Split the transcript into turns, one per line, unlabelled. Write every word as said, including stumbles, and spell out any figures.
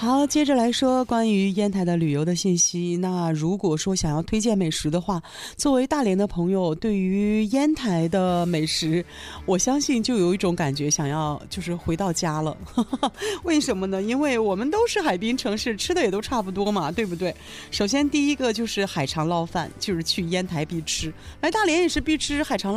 好，接着来说关于烟台的旅游的信息。那如果说想要推荐美食的话，作为大连的朋友，对于烟台的美食，我相信就有一种感觉，想要就是回到家了。为什么呢？因为我们都是海滨城市，吃的也都差不多嘛，对不对？首先第一个就是海肠捞饭，就是去烟台必吃，来大连也是必吃海肠